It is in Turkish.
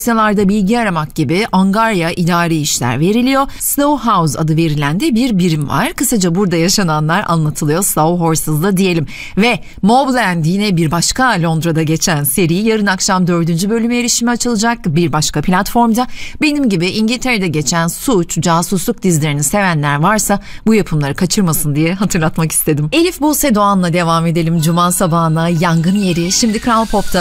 Dosyalarda bilgi aramak gibi angarya idari işler veriliyor. Slow House adı verilen de bir birim var. Kısaca burada yaşananlar anlatılıyor. Slow Horses'da diyelim. Ve Mobland yine bir başka Londra'da geçen seri. Yarın akşam 4. bölüme erişime açılacak bir başka platformda. Benim gibi İngiltere'de geçen suç, casusluk dizilerini sevenler varsa bu yapımları kaçırmasın diye hatırlatmak istedim. Elif Buse Doğan'la devam edelim Cuma sabahına. Yangın Yeri şimdi Kral Pop'ta.